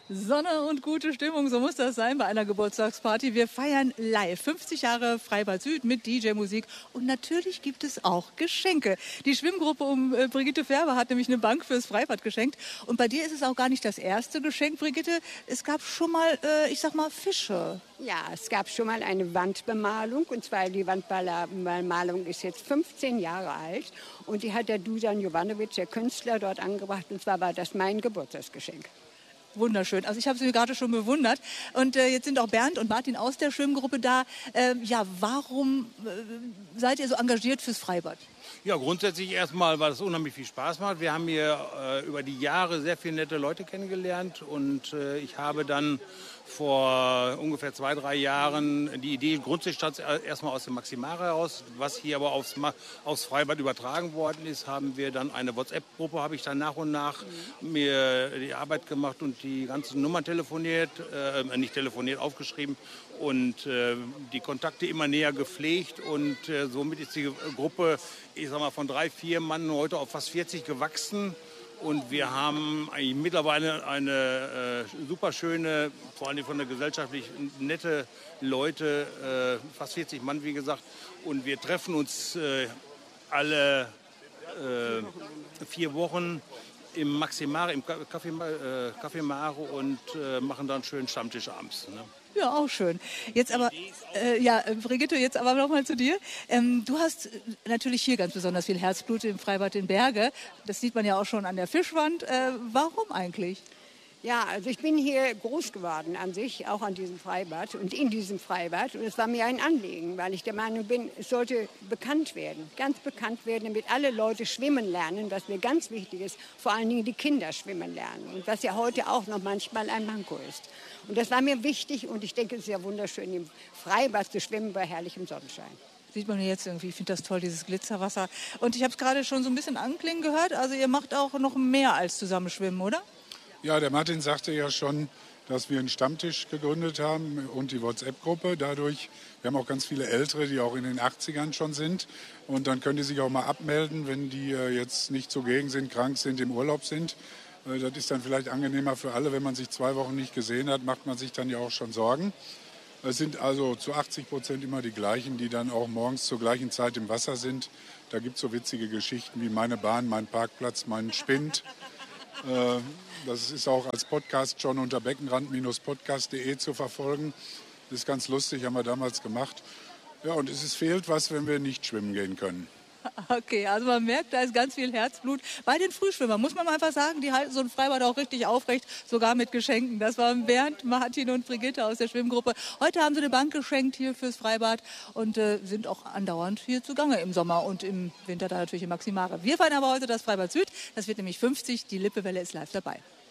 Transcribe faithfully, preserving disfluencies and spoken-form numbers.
Sonne und gute Stimmung, so muss das sein bei einer Geburtstagsparty. Wir feiern live fünfzig Jahre Freibad Süd mit D J-Musik und natürlich gibt es auch Geschenke. Die Schwimmgruppe um äh, Brigitte Färber hat nämlich eine Bank fürs Freibad geschenkt. Und bei dir ist es auch gar nicht das erste Geschenk, Brigitte. Es gab schon mal, äh, ich sag mal, Fische. Ja, es gab schon mal eine Wandbemalung, und zwar die Wandbemalung ist jetzt fünfzehn Jahre alt und die hat der Dusan Jovanovic, der Künstler, dort angebracht, und zwar war das mein Geburtstagsgeschenk. Wunderschön. Also ich habe sie gerade schon bewundert. Und äh, jetzt sind auch Bernd und Martin aus der Schwimmgruppe da. Äh, ja, warum äh, seid ihr so engagiert fürs Freibad? Ja, grundsätzlich erstmal, weil es unheimlich viel Spaß macht. Wir haben hier äh, über die Jahre sehr viele nette Leute kennengelernt und äh, ich habe dann vor ungefähr zwei, drei Jahren die Idee, grundsätzlich stand es erstmal aus dem Maximare heraus, was hier aber aufs, aufs Freibad übertragen worden ist, haben wir dann eine WhatsApp-Gruppe, habe ich dann nach und nach mir die Arbeit gemacht und die ganzen Nummern telefoniert, äh, nicht telefoniert, aufgeschrieben und äh, die Kontakte immer näher gepflegt und äh, somit ist die Gruppe, ich sag mal, von drei, vier Mann heute auf fast vierzig gewachsen. Und wir haben eigentlich mittlerweile eine äh, super schöne, vor allem von der gesellschaftlich nette Leute, äh, fast vierzig Mann, wie gesagt. Und wir treffen uns äh, alle äh, vier Wochen im Maximare, im Café, äh, Café Mare und äh, machen dann einen schönen Stammtisch abends. Ne? Ja, auch schön. Jetzt aber, äh, ja, Brigitte, jetzt aber noch mal zu dir. Ähm, du hast natürlich hier ganz besonders viel Herzblut im Freibad in Berge. Das sieht man ja auch schon an der Fischwand. Äh, warum eigentlich? Ja, also ich bin hier groß geworden an sich, auch an diesem Freibad und in diesem Freibad. Und es war mir ein Anliegen, weil ich der Meinung bin, es sollte bekannt werden, ganz bekannt werden, damit alle Leute schwimmen lernen, was mir ganz wichtig ist, vor allen Dingen die Kinder schwimmen lernen. Und was ja heute auch noch manchmal ein Manko ist. Und das war mir wichtig und ich denke, es ist ja wunderschön, im Freibad zu schwimmen bei herrlichem Sonnenschein. Sieht man jetzt irgendwie, ich finde das toll, dieses Glitzerwasser. Und ich habe es gerade schon so ein bisschen anklingen gehört, also ihr macht auch noch mehr als zusammenschwimmen, oder? Ja, der Martin sagte ja schon, dass wir einen Stammtisch gegründet haben und die WhatsApp-Gruppe. Dadurch, wir haben auch ganz viele Ältere, die auch in den achtzigern schon sind. Und dann können die sich auch mal abmelden, wenn die jetzt nicht zugegen sind, krank sind, im Urlaub sind. Das ist dann vielleicht angenehmer für alle. Wenn man sich zwei Wochen nicht gesehen hat, macht man sich dann ja auch schon Sorgen. Es sind also zu achtzig Prozent immer die gleichen, die dann auch morgens zur gleichen Zeit im Wasser sind. Da gibt es so witzige Geschichten wie meine Bahn, mein Parkplatz, mein Spind. Das ist auch als Podcast schon unter beckenrand Podcast punkt de zu verfolgen. Das ist ganz lustig, haben wir damals gemacht. Ja, und es fehlt was, wenn wir nicht schwimmen gehen können. Okay, also man merkt, da ist ganz viel Herzblut. Bei den Frühschwimmern muss man einfach sagen, die halten so ein Freibad auch richtig aufrecht, sogar mit Geschenken. Das waren Bernd, Martin und Brigitte aus der Schwimmgruppe. Heute haben sie eine Bank geschenkt hier fürs Freibad und äh, sind auch andauernd hier zugange im Sommer und im Winter da natürlich im Maximare. Wir feiern aber heute das Freibad Süd. Das wird nämlich fünfzig. Die Lippewelle ist live dabei.